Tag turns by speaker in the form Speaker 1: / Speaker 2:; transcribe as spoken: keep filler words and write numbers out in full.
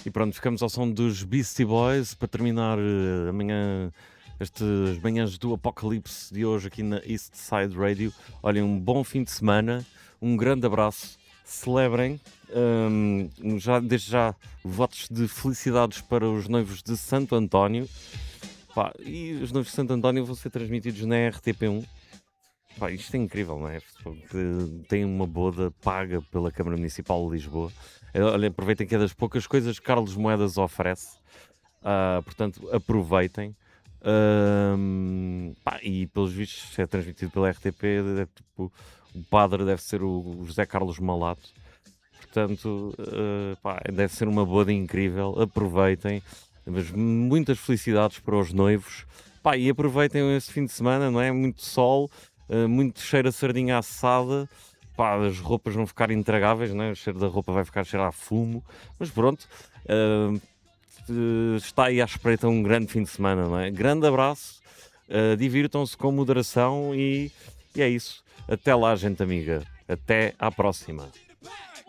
Speaker 1: E pronto, ficamos ao som dos Beastie Boys para terminar eh, amanhã, estas manhãs do Apocalipse de hoje aqui na East Side Radio. Olhem, um bom fim de semana, um grande abraço, celebrem, hum, já, desde já votos de felicidades para os noivos de Santo António. Pá, e os noivos de Santo António vão ser transmitidos na R T P um. Pá, isto é incrível, não é? Porque tem uma boda paga pela Câmara Municipal de Lisboa. Eh, Olha, aproveitem que é das poucas coisas que Carlos Moedas oferece. Ah, portanto, aproveitem. Ahm, pá, e pelos vistos, se é transmitido pela R T P, é tipo, o padre deve ser o José Carlos Malato. Portanto, eh, pá, deve ser uma boda incrível. Aproveitem. Mas muitas felicidades para os noivos. Pá, e aproveitem esse fim de semana, não é? Muito sol, eh, muito cheiro a sardinha assada. Pá, as roupas vão ficar intragáveis, não é? O cheiro da roupa vai ficar a cheirar a fumo. Mas pronto, eh, eh, está aí à espreita um grande fim de semana, não é? Grande abraço, eh, divirtam-se com moderação e, e é isso. Até lá, gente amiga. Até à próxima.